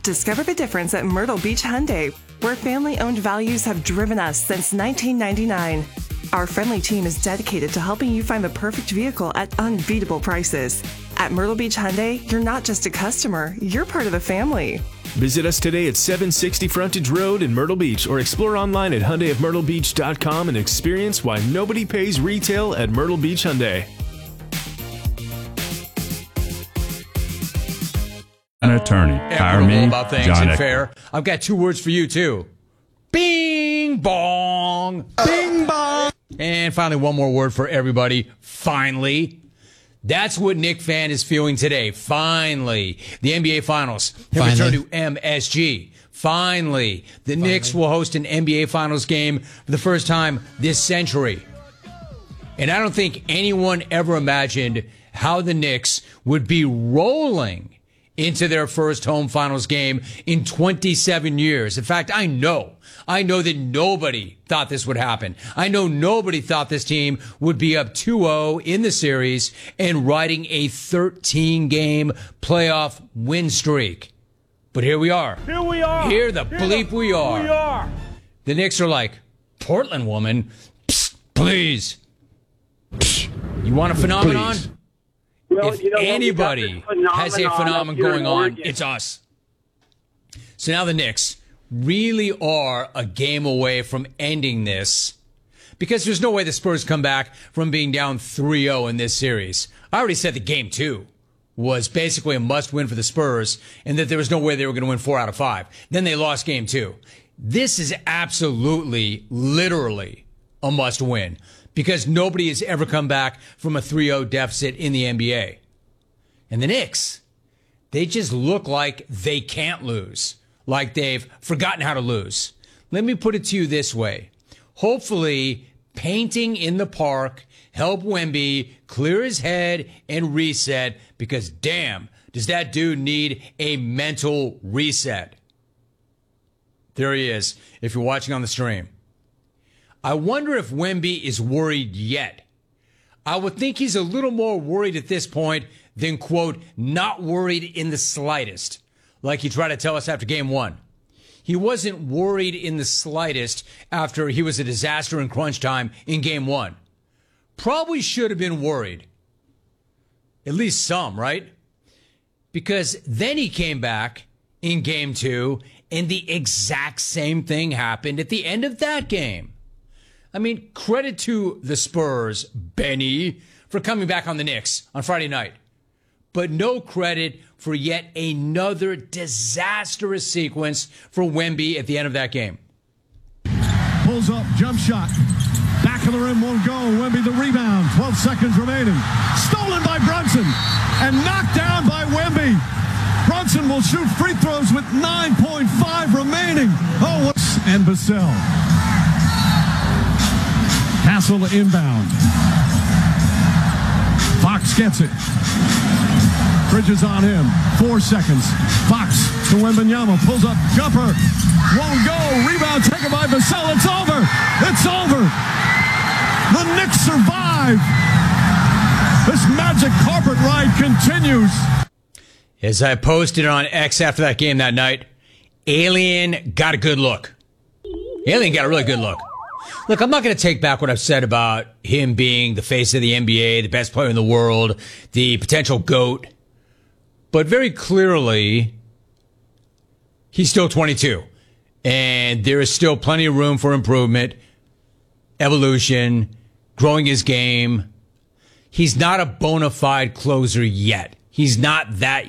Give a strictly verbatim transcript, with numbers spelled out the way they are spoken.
Discover the difference at Myrtle Beach Hyundai, where family-owned values have driven us since nineteen ninety-nine. Our friendly team is dedicated to helping you find the perfect vehicle at unbeatable prices. At Myrtle Beach Hyundai, you're not just a customer, you're part of the family. Visit us today at seven sixty Frontage Road in Myrtle Beach or explore online at Hyundai of Myrtle Beach dot com and experience why nobody pays retail at Myrtle Beach Hyundai. An attorney. Hire me, about things John and fair. I've got two words for you, too. Bing bong. Bing bong. And finally, one more word for everybody. Finally. That's what Knick fan is feeling today. Finally. The N B A Finals have returned to M S G. Finally. The Finally. Knicks will host an N B A Finals game for the first time this century. And I don't think anyone ever imagined how the Knicks would be rolling into their first home finals game in twenty-seven years. In fact, I know, I know that nobody thought this would happen. I know nobody thought this team would be up two oh in the series and riding a thirteen game playoff win streak. But here we are. Here we are. Here the here bleep the, we are. We are. The Knicks are like, Portland woman, psst, please. Psst, you want a phenomenon? Please. Well, If you know, anybody has a phenomenon going on, it's us. So now the Knicks really are a game away from ending this because there's no way the Spurs come back from being down three oh in this series. I already said that game two was basically a must-win for the Spurs and that there was no way they were going to win four out of five. Then they lost game two. This is absolutely, literally a must-win, because nobody has ever come back from a three oh deficit in the N B A. And the Knicks, they just look like they can't lose, like they've forgotten how to lose. Let me put it to you this way. Hopefully, painting in the park help Wemby clear his head and reset, because damn, does that dude need a mental reset. There he is, if you're watching on the stream. I wonder if Wemby is worried yet. I would think he's a little more worried at this point than, quote, not worried in the slightest, like he tried to tell us after game one. He wasn't worried in the slightest after he was a disaster in crunch time in game one. Probably should have been worried. At least some, right? Because then he came back in game two, and the exact same thing happened at the end of that game. I mean, credit to the Spurs, Benny, for coming back on the Knicks on Friday night. But no credit for yet another disastrous sequence for Wemby at the end of that game. Pulls up, jump shot. Back of the rim won't go. Wemby the rebound. twelve seconds remaining. Stolen by Brunson and knocked down by Wemby. Brunson will shoot free throws with nine point five remaining. Oh, what's and Vassell. Castle inbound. Fox gets it. Bridges on him. Four seconds. Fox to Wembanyama. Pulls up. Jumper. Won't go. Rebound taken by Vassell. It's over. It's over. The Knicks survive. This magic carpet ride continues. As I posted on X after that game that night, Alien got a good look. Alien got a really good look. Look, I'm not going to take back what I've said about him being the face of the N B A, the best player in the world, the potential GOAT. But very clearly, he's still twenty-two. And there is still plenty of room for improvement, evolution, growing his game. He's not a bona fide closer yet. He's not that